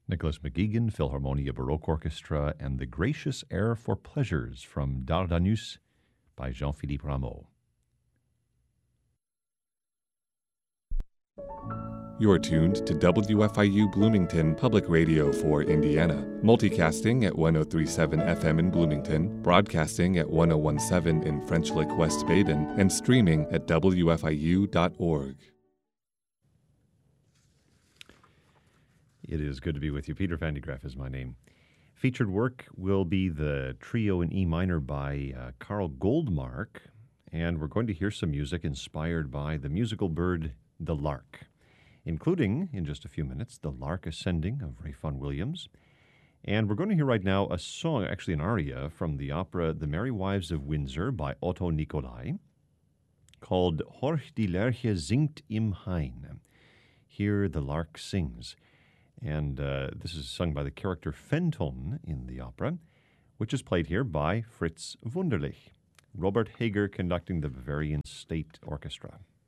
Nicholas McGeegan, Philharmonia Baroque Orchestra, and The Gracious Air for Pleasures from Dardanus by Jean-Philippe Rameau. You're tuned to WFIU Bloomington Public Radio for Indiana, multicasting at 103.7 FM in Bloomington, broadcasting at 101.7 in French Lick, West Baden, and streaming at WFIU.org. It is good to be with you. Peter Van de Graaff is my name. Featured work will be the trio in E minor by Carl Goldmark, and we're going to hear some music inspired by the musical bird, the lark, including, in just a few minutes, The Lark Ascending of Ray Vaughan Williams. And we're going to hear right now a song, actually an aria, from the opera The Merry Wives of Windsor by Otto Nicolai, called Horch die Lerche singt im Hain. Hear the Lark Sings. And this is sung by the character Fenton in the opera, which is played here by Fritz Wunderlich. Robert Hager conducting the Bavarian State Orchestra.